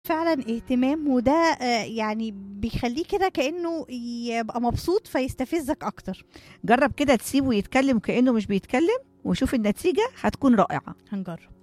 فعلا اهتمام، وده يعني بيخليه كده كأنه يبقى مبسوط فيستفزك أكتر. جرب كده تسيبه يتكلم كأنه مش بيتكلم، وشوف النتيجة هتكون رائعة. هنجرب.